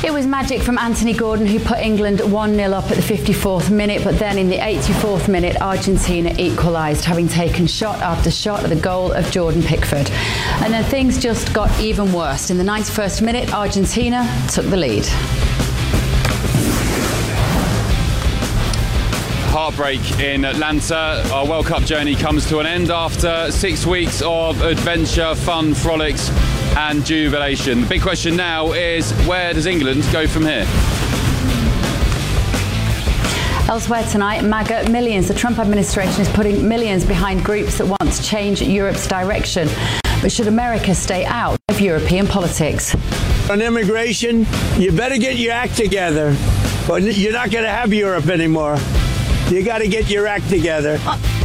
It was magic from Anthony Gordon, who put England 1-0 up at the 54th minute, but then in the 84th minute, Argentina equalised, having taken shot after shot at the goal of Jordan Pickford. And then things just got even worse. In the 91st minute, Argentina took the lead. Heartbreak in Atlanta. Our World Cup journey comes to an end after 6 weeks of adventure, fun, frolics and jubilation. The big question now is, where does England go from here? Elsewhere tonight, MAGA millions. The Trump administration is putting millions behind groups that want to change Europe's direction. But should America stay out of European politics? On immigration, you better get your act together. But you're not going to have Europe anymore. You got to get your act together.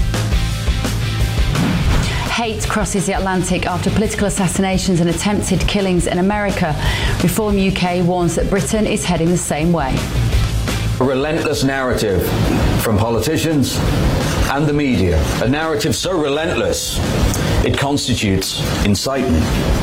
Hate crosses the Atlantic after political assassinations and attempted killings in America. Reform UK warns that Britain is heading the same way. A relentless narrative from politicians and the media. A narrative so relentless, it constitutes incitement.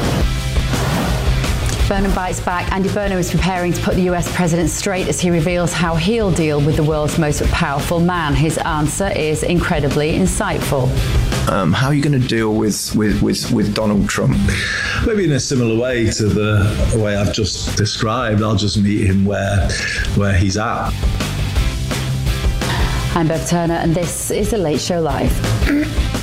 Burnham bites back. Andy Burnham is preparing to put the US president straight as he reveals how he'll deal with the world's most powerful man. His answer is incredibly insightful. How are you going to deal with Donald Trump? Maybe in a similar way to the way I've just described. I'll just meet him where he's at. I'm Bev Turner, and this is The Late Show Live.